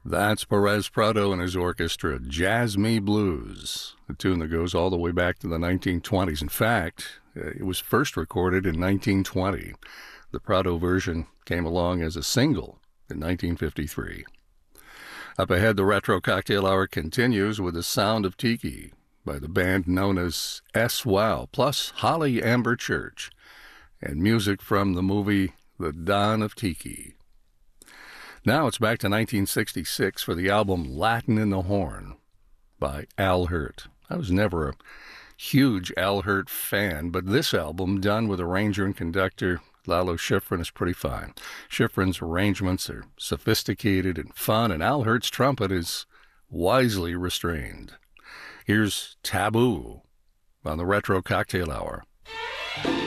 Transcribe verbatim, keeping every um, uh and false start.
That's Perez Prado and his orchestra, Jazz Me Blues, a tune that goes all the way back to the nineteen twenties. In fact, it was first recorded in nineteen twenty. The Prado version came along as a single in nineteen fifty-three. Up ahead, the Retro Cocktail Hour continues with The Sound of Tiki by the band known as S-Wow, plus Holly Amber Church, and music from the movie The Dawn of Tiki. Now it's back to nineteen sixty-six for the album Latin in the Horn by Al Hirt. I was never a huge Al Hirt fan, but this album, done with arranger and conductor Lalo Schifrin, is pretty fine. Schifrin's arrangements are sophisticated and fun, and Al Hirt's trumpet is wisely restrained. Here's Taboo on the Retro Cocktail Hour.